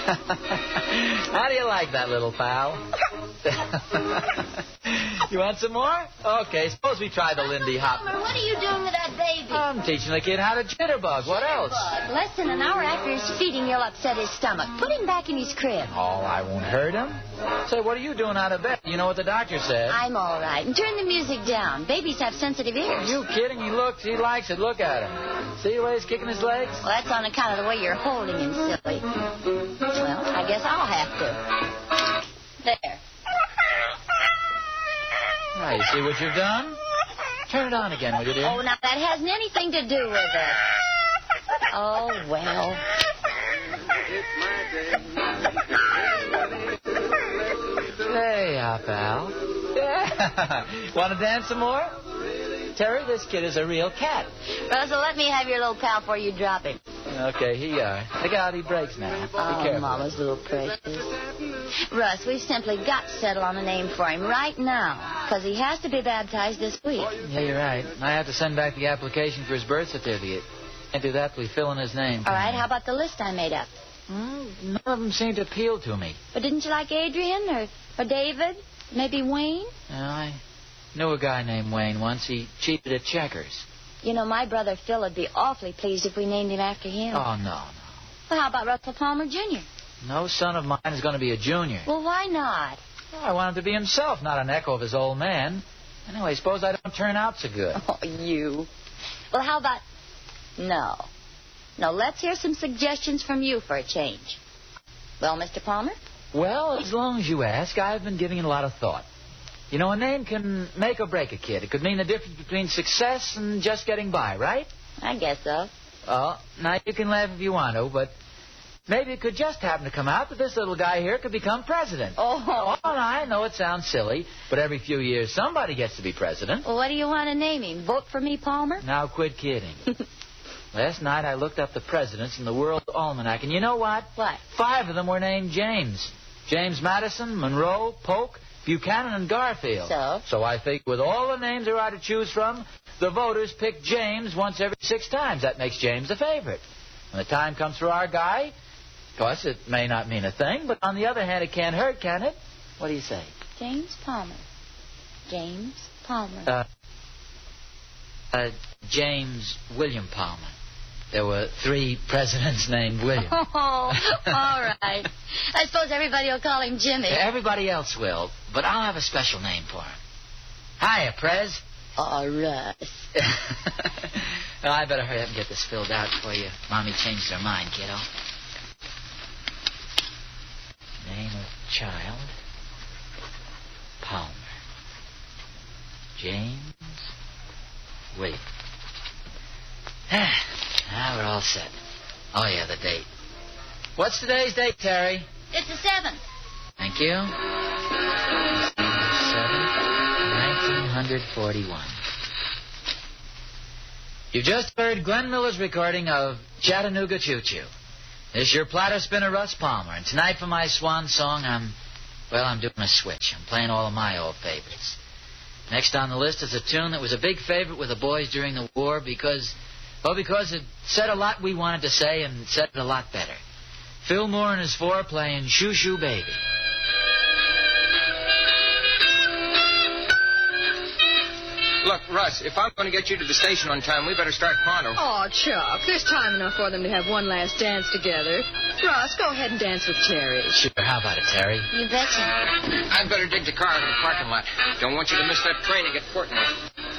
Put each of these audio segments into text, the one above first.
How do you like that, little pal? You want some more? Okay, suppose we try the Lindy Hop. Homer, what are you doing with that baby? I'm teaching the kid how to jitterbug. What else? Less than an hour after his feeding, you'll upset his stomach. Put him back in his crib. Oh, I won't hurt him. Say, what are you doing out of bed? You know what the doctor said. I'm all right. And turn the music down. Babies have sensitive ears. Are you kidding? He likes it. Look at him. See the way he's kicking his legs? Well, that's on account of the way you're holding him, silly. Well, I guess I'll have to. There. Now, you see what you've done? Turn it on again, will you, dear? Oh, now, that hasn't anything to do with it. Oh, well. Hey, pal. Yeah. Want to dance some more? Terry, this kid is a real cat. Russell, let me have your little pal before you drop him. Okay, here you are. Look out, he breaks now. Be careful. Mama's little precious. Russ, we've simply got to settle on a name for him right now, because he has to be baptized this week. Yeah, you're right. I have to send back the application for his birth certificate. Can't do that till we fill in his name. All right, how about the list I made up? None of them seem to appeal to me. But didn't you like Adrian or David? Maybe Wayne? I knew a guy named Wayne once. He cheated at checkers. You know, my brother Phil would be awfully pleased if we named him after him. Oh, no. Well, how about Russell Palmer, Jr.? No son of mine is going to be a junior. Well, why not? Well, I want him to be himself, not an echo of his old man. Anyway, suppose I don't turn out so good. Oh, you. Well, how about... No. Now, let's hear some suggestions from you for a change. Well, Mr. Palmer? Well, as long as you ask, I've been giving it a lot of thought. You know, a name can make or break a kid. It could mean the difference between success and just getting by, right? I guess so. Oh, now you can laugh if you want to, but maybe it could just happen to come out that this little guy here could become president. Oh, I know it sounds silly, but every few years somebody gets to be president. Well, what do you want to name him? Vote for me, Palmer? Now quit kidding. Last night I looked up the presidents in the World Almanac, and you know what? What? 5 of them were named James. James Madison, Monroe, Polk, Buchanan, and Garfield. So I think with all the names there are to choose from, the voters pick James once every 6 times. That makes James a favorite. When the time comes for our guy, of course, it may not mean a thing, but on the other hand, it can't hurt, can it? What do you say? James Palmer. James Palmer. James William Palmer. There were 3 presidents named William. Oh, all right. I suppose everybody will call him Jimmy. Everybody else will, but I'll have a special name for him. Hiya, Prez. Oh, Russ. Well, I better hurry up and get this filled out before your mommy changes her mind, kiddo. Name of child, Palmer. James William. Now we're all set. Oh, yeah, the date. What's today's date, Terry? It's the 7th. Thank you. 1941. You've just heard Glenn Miller's recording of Chattanooga Choo Choo. This is your platter spinner, Russ Palmer. And tonight for my swan song, I'm doing a switch. I'm playing all of my old favorites. Next on the list is a tune that was a big favorite with the boys during the war because it said a lot we wanted to say and said it a lot better. Phil Moore and his 4 playing Shoo Shoo Baby. Look, Russ, if I'm going to get you to the station on time, we better start pronto. Oh, Chuck, there's time enough for them to have one last dance together. Russ, go ahead and dance with Terry. Sure, how about it, Terry? You betcha. I'd better dig the car out of the parking lot. Don't want you to miss that train and get Portland.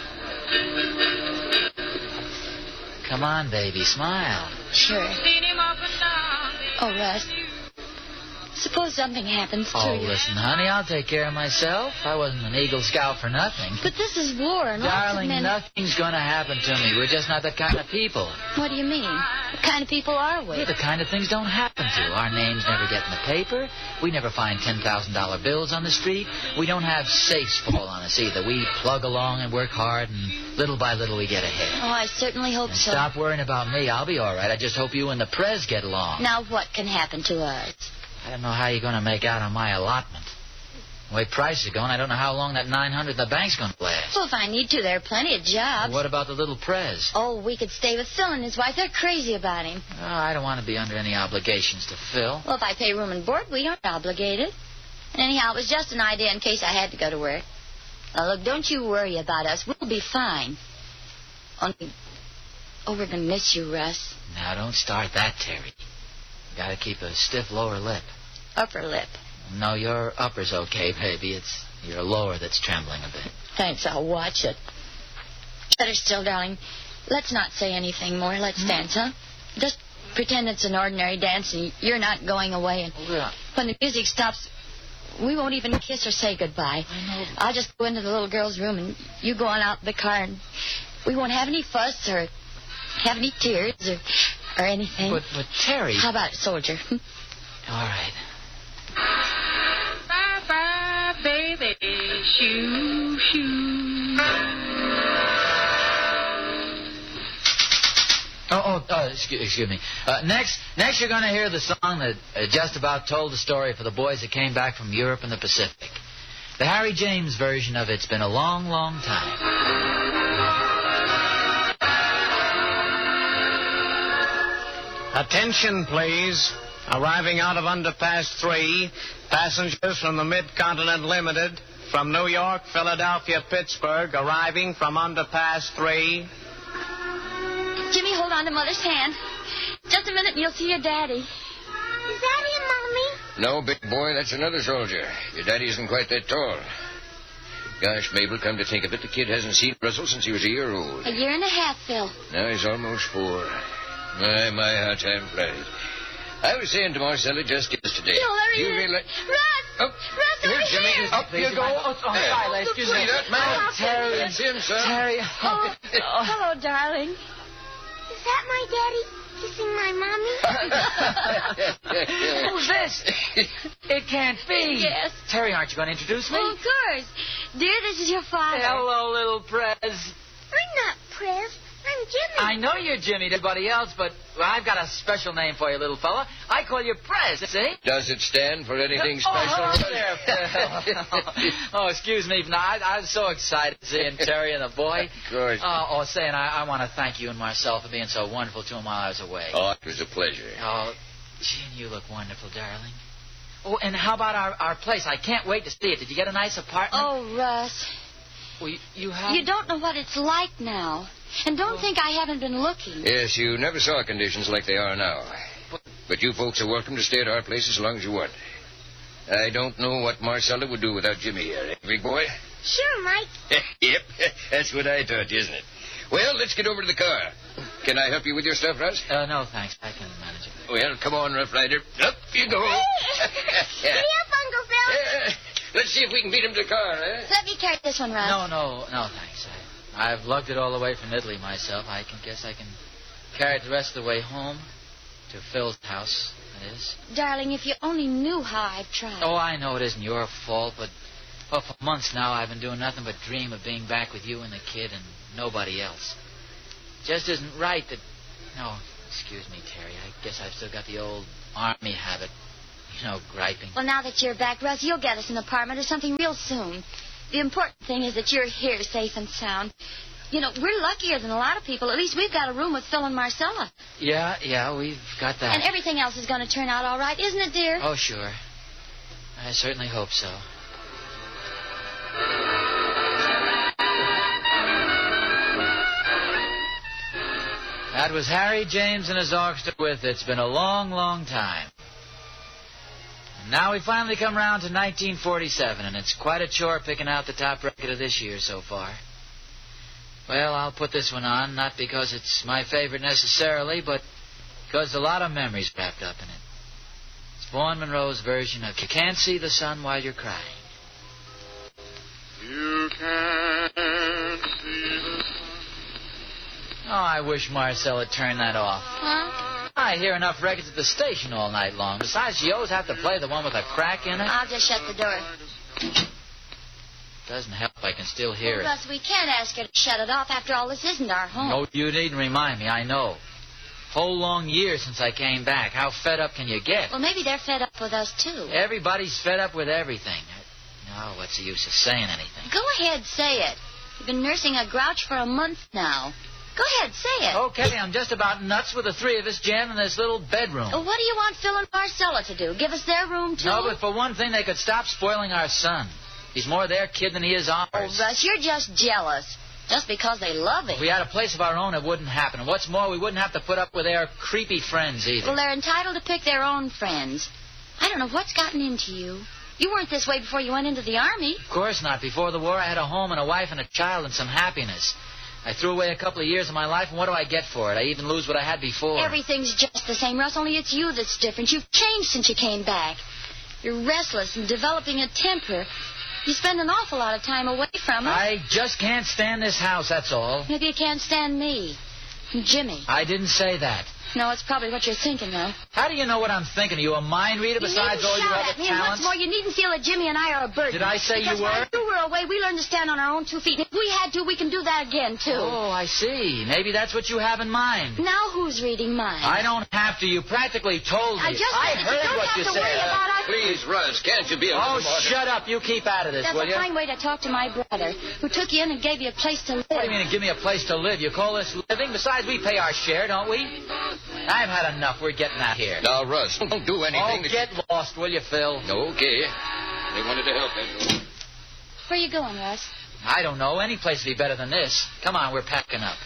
Come on, baby, smile. Sure. Oh, Russ, suppose something happens to you. Oh, listen, honey, I'll take care of myself. I wasn't an Eagle Scout for nothing. But this is war, and Darling, lots of men... nothing's going to happen to me. We're just not that kind of people. What do you mean? What kind of people are we? We're the kind of things don't happen to. Our names never get in the paper. We never find $10,000 bills on the street. We don't have safes fall on us either. We plug along and work hard, and little by little we get ahead. Oh, I certainly hope so. Stop worrying about me. I'll be all right. I just hope you and the Prez get along. Now what can happen to us? I don't know how you're going to make out on my allotment. The way prices are going, I don't know how long that $900 in the bank's going to last. Well, if I need to, there are plenty of jobs. What about the little Prez? Oh, we could stay with Phil and his wife. They're crazy about him. Oh, I don't want to be under any obligations to Phil. Well, if I pay room and board, we aren't obligated. And anyhow, it was just an idea in case I had to go to work. Now, look, don't you worry about us. We'll be fine. Only, we're going to miss you, Russ. Now, don't start that, Terry. You got to keep a stiff lower lip. Upper lip. No, your upper's okay, baby. It's your lower that's trembling a bit. Thanks, I'll watch it. Better still, darling. Let's not say anything more. Let's dance, huh? Just pretend it's an ordinary dance and you're not going away. And when the music stops, we won't even kiss or say goodbye. I know. I'll just go into the little girl's room and you go on out in the car and we won't have any fuss or have any tears or anything. But Terry... How about it, soldier? All right. Bye-bye, baby, shoo, shoo. Excuse me. Next you're going to hear the song that just about told the story for the boys that came back from Europe and the Pacific. The Harry James version of It's Been a Long, Long Time. Attention, please. Arriving out of Underpass 3, passengers from the Mid-Continent Limited, from New York, Philadelphia, Pittsburgh, arriving from Underpass 3. Jimmy, hold on to Mother's hand. Just a minute and you'll see your daddy. Is that him, Mommy? No, big boy, that's another soldier. Your daddy isn't quite that tall. Gosh, Mabel, come to think of it, the kid hasn't seen Russell since he was a year old. A year and a half, Phil. Now he's almost 4. My, how time flies. I was saying to Marcella just yesterday. No, there he you is. realize... Russ! Oh, Russ, here, over Jimmy. here! Up you go. Sorry, excuse me. That man. Terry. That's him, son. Terry. Oh, hello, darling. Is that my daddy kissing my Mommy? Who's this? It can't be. Yes. Terry, aren't you going to introduce me? Oh, of course. Dear, this is your father. Hello, little Prez. I'm not Prez. I'm Jimmy. I know you're Jimmy to everybody else, but I've got a special name for you, little fella. I call you Prez, see? Does it stand for anything special? Oh, there, Phil. Oh, excuse me. No, I was so excited seeing Terry and the boy. Of course. Saying I want to thank you and Marcel for being so wonderful to him while I was away. Oh, it was a pleasure. Oh, gee, you look wonderful, darling. Oh, and how about our place? I can't wait to see it. Did you get a nice apartment? Oh, Russ. Well, you have... You don't know what it's like now. And don't think I haven't been looking. Yes, you never saw conditions like they are now. But you folks are welcome to stay at our place as long as you want. I don't know what Marcella would do without Jimmy here, eh, big boy? Sure, Mike. Yep, that's what I thought, isn't it? Well, let's get over to the car. Can I help you with your stuff, Russ? No, thanks. I can manage it. Well, come on, Rough Rider. Up you go. Giddy up, Uncle Phil. Let's see if we can beat him to the car, eh? Let me carry this one, Russ. No, thanks. I've lugged it all the way from Italy myself. I guess I can carry it the rest of the way home to Phil's house, that is. Darling, if you only knew how I've tried. Oh, I know it isn't your fault, but for months now I've been doing nothing but dream of being back with you and the kid and nobody else. Just isn't right that... No, excuse me, Terry. I guess I've still got the old army habit. You know, griping. Well, now that you're back, Russ, you'll get us an apartment or something real soon. The important thing is that you're here safe and sound. You know, we're luckier than a lot of people. At least we've got a room with Phil and Marcella. Yeah, we've got that. And everything else is going to turn out all right, isn't it, dear? Oh, sure. I certainly hope so. That was Harry James and his orchestra with It's Been a Long, Long Time. And now we finally come round to 1947, and it's quite a chore picking out the top record of this year so far. Well, I'll put this one on, not because it's my favorite necessarily, but because there's a lot of memories wrapped up in it. It's Vaughn Monroe's version of You Can't See the Sun While You're Crying. You can't see the sun. Oh, I wish Marcel had turned that off. Huh? I hear enough records at the station all night long. Besides, you always have to play the one with a crack in it. I'll just shut the door. Doesn't help. I can still hear it. Russ, we can't ask her to shut it off. After all, this isn't our home. No, you needn't remind me. I know. Whole long year since I came back. How fed up can you get? Well, maybe they're fed up with us, too. Everybody's fed up with everything. Now, what's the use of saying anything? Go ahead, say it. You've been nursing a grouch for a month now. Go ahead, say it. Okay, I'm just about nuts with the three of us jammed in this little bedroom. Well, what do you want Phil and Marcella to do? Give us their room, too? No, but for one thing, they could stop spoiling our son. He's more their kid than he is ours. Oh, Russ, you're just jealous. Just because they love him. If we had a place of our own, it wouldn't happen. And what's more, we wouldn't have to put up with their creepy friends either. Well, they're entitled to pick their own friends. I don't know what's gotten into you. You weren't this way before you went into the Army. Of course not. Before the war, I had a home and a wife and a child and some happiness. I threw away a couple of years of my life, and what do I get for it? I even lose what I had before. Everything's just the same, Russ, only it's you that's different. You've changed since you came back. You're restless and developing a temper. You spend an awful lot of time away from us. I just can't stand this house, that's all. Maybe you can't stand me. And Jimmy. I didn't say that. No, it's probably what you're thinking, though. How do you know what I'm thinking? Are you a mind reader besides all your other talents? And what's talents? more, you needn't feel that Jimmy and I are a burden. Did I say because you were? While you were away, we learned to stand on our own 2 feet. And if we had to, we can do that again, too. Oh, I see. Maybe that's what you have in mind. Now who's reading mine? I don't have to. You practically told me. I just said that you heard don't what have you to said. worry about us. Please, Russ, can't you be a little more... Shut up. You keep out of this, That's will you? a fine way to talk to my brother, who took you in and gave you a place to live. What do you mean, give me a place to live? You call this living? Besides, we pay our share, don't we? I've had enough. We're getting out here. Now, Russ, don't do anything... Oh, get lost, will you, Phil? Okay. They wanted to help him. Where you going, Russ? I don't know. Any place would be better than this. Come on, we're packing up.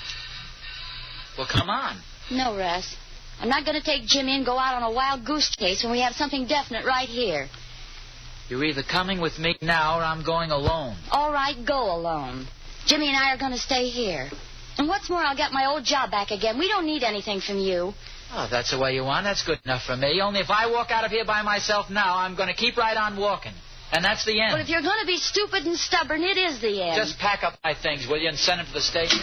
Well, come on. No, Russ. I'm not going to take Jimmy and go out on a wild goose chase when we have something definite right here. You're either coming with me now or I'm going alone. All right, go alone. Jimmy and I are going to stay here. And what's more, I'll get my old job back again. We don't need anything from you. Oh, if that's the way you want, that's good enough for me. Only if I walk out of here by myself now, I'm going to keep right on walking. And that's the end. But if you're going to be stupid and stubborn, it is the end. Just pack up my things, will you, and send them to the station?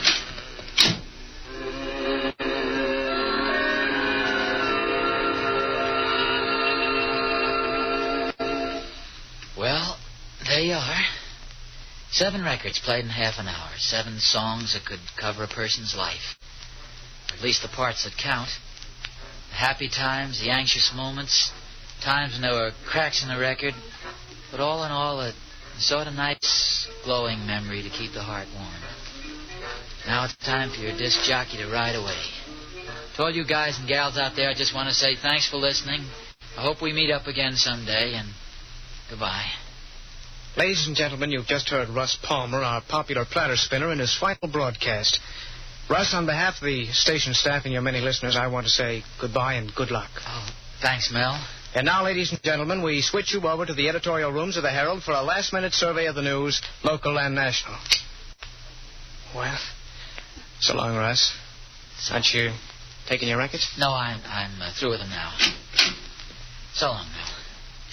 Well, there you are. 7 records played in half an hour. 7 songs that could cover a person's life. Or at least the parts that count. The happy times, the anxious moments, times when there were cracks in the record. But all in all, a sort of nice, glowing memory to keep the heart warm. Now it's time for your disc jockey to ride away. To all you guys and gals out there, I just want to say thanks for listening. I hope we meet up again someday, and goodbye. Ladies and gentlemen, you've just heard Russ Palmer, our popular platter spinner, in his final broadcast. Russ, on behalf of the station staff and your many listeners, I want to say goodbye and good luck. Oh, thanks, Mel. And now, ladies and gentlemen, we switch you over to the editorial rooms of the Herald for a last-minute survey of the news, local and national. Well, so long, Russ. Aren't you taking your records? No, I'm through with them now. So long, Mel.